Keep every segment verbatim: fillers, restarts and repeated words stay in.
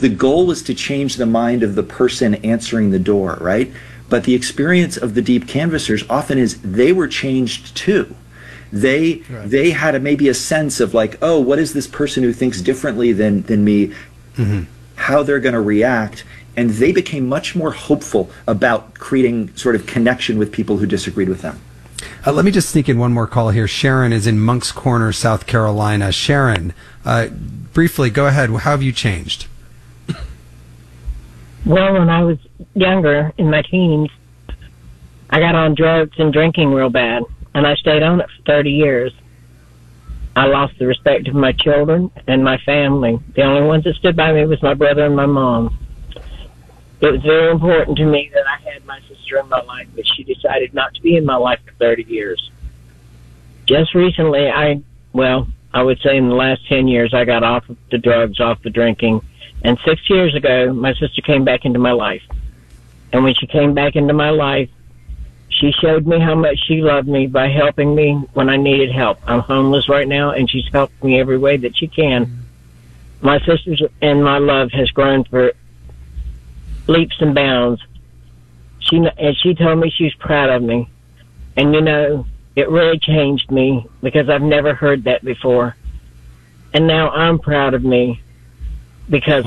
the goal was to change the mind of the person answering the door, right? But the experience of the deep canvassers often is they were changed too. They right. they had a, maybe a sense of like, oh, what is this person who thinks differently than than me? Mm-hmm. How they're going to react, and they became much more hopeful about creating sort of connection with people who disagreed with them. Uh, let me just sneak in one more call here. Sharon is in Moncks Corner, South Carolina. Sharon, uh, briefly, go ahead. How have you changed? Well, when I was younger, in my teens, I got on drugs and drinking real bad, and I stayed on it for thirty years. I lost the respect of my children and my family. The only ones that stood by me was my brother and my mom. It was very important to me that I had my sister in my life, but she decided not to be in my life for thirty years. Just recently, I, well, I would say in the last ten years, I got off of the drugs, off the drinking. And six years ago, my sister came back into my life. And when she came back into my life, she showed me how much she loved me by helping me when I needed help. I'm homeless right now, and she's helped me every way that she can. My sister's and my love has grown for leaps and bounds. She and she told me she's proud of me. And, you know, it really changed me because I've never heard that before. And now I'm proud of me because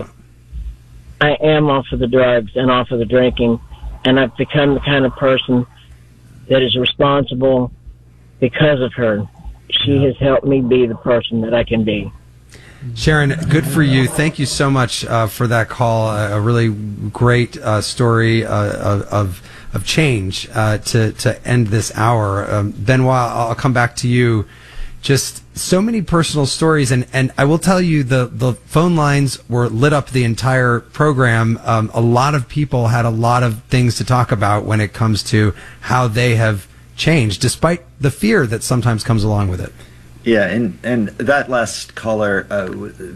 I am off of the drugs and off of the drinking, and I've become the kind of person that is responsible because of her. She has helped me be the person that I can be. Sharon, good for you. Thank you so much uh, for that call. A really great uh, story uh, of of change uh, to to end this hour. Um, Benoit, I'll come back to you. Just so many personal stories, and, and I will tell you the, the phone lines were lit up the entire program. Um, a lot of people had a lot of things to talk about when it comes to how they have changed, despite the fear that sometimes comes along with it. Yeah, and, and that last caller uh,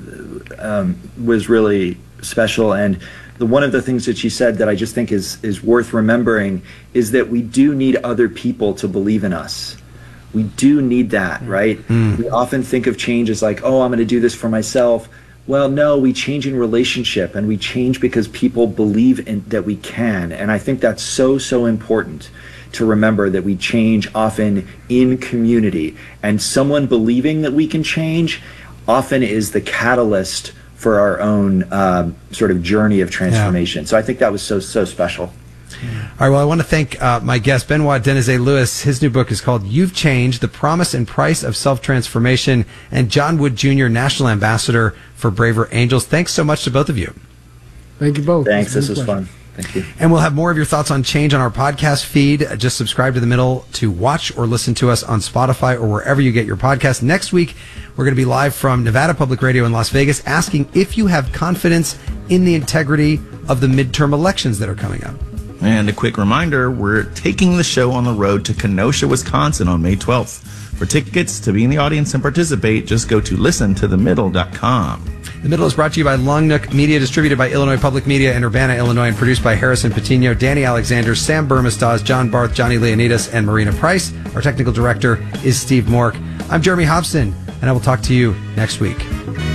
um, was really special, and the, one of the things that she said that I just think is, is worth remembering is that we do need other people to believe in us. We do need that, right? Mm. We often think of change as like, oh, I'm going to do this for myself. Well, no, we change in relationship, and we change because people believe in that we can. And I think that's so, so important to remember, that we change often in community. And someone believing that we can change often is the catalyst for our own um, sort of journey of transformation. Yeah. So I think that was so, so special. All right, well, I want to thank uh, my guest, Benoit Denizet-Lewis. His new book is called You've Changed, The Promise and Price of Self-Transformation, and John Wood Junior, National Ambassador for Braver Angels. Thanks so much to both of you. Thank you both. Thanks, this was fun. Thank you. And we'll have more of your thoughts on change on our podcast feed. Just subscribe to The Middle to watch or listen to us on Spotify or wherever you get your podcasts. Next week, we're going to be live from Nevada Public Radio in Las Vegas, asking if you have confidence in the integrity of the midterm elections that are coming up. And a quick reminder, we're taking the show on the road to Kenosha, Wisconsin on May twelfth. For tickets to be in the audience and participate, just go to listen to the middle dot com. The Middle is brought to you by Long Nook Media, distributed by Illinois Public Media in Urbana, Illinois, and produced by Harrison Patino, Danny Alexander, Sam Burmistaz, John Barth, Johnny Leonidas, and Marina Price. Our technical director is Steve Mork. I'm Jeremy Hobson, and I will talk to you next week.